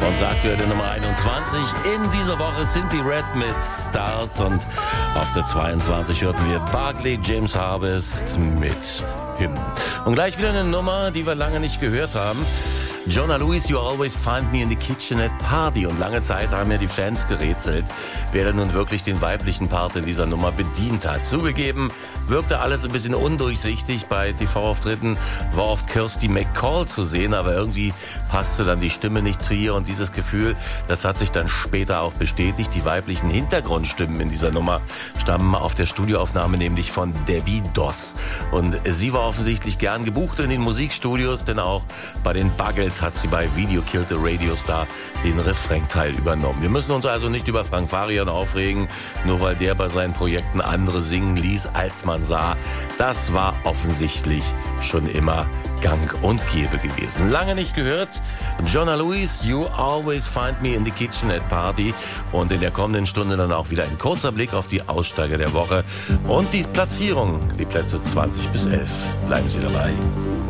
Unsere aktuelle Nummer 21 in dieser Woche sind die Red mit Stars und auf der 22 hörten wir Barclay James Harvest mit Him. Und gleich wieder eine Nummer, die wir lange nicht gehört haben. Jona Lewie, You Always Find Me in the Kitchen at Party. Und lange Zeit haben ja die Fans gerätselt, wer denn nun wirklich den weiblichen Part in dieser Nummer bedient hat. Zugegeben, wirkte alles ein bisschen undurchsichtig. Bei TV-Auftritten war oft Kirsty McCall zu sehen, aber irgendwie passte dann die Stimme nicht zu ihr. Und dieses Gefühl, das hat sich dann später auch bestätigt. Die weiblichen Hintergrundstimmen in dieser Nummer stammen auf der Studioaufnahme nämlich von Debbie Doss. Und sie war offensichtlich gern gebucht in den Musikstudios, denn auch bei den Buggles hat sie bei Video Killed the Radio Star den Refrainteil übernommen. Wir müssen uns also nicht über Frank Farian aufregen, nur weil der bei seinen Projekten andere singen ließ, als man sah. Das war offensichtlich schon immer gang und gäbe gewesen. Lange nicht gehört. Jona Lewie, You Always Find Me in the Kitchen at Party. Und in der kommenden Stunde dann auch wieder ein kurzer Blick auf die Aussteiger der Woche und die Platzierung, die Plätze 20 bis 11. Bleiben Sie dabei.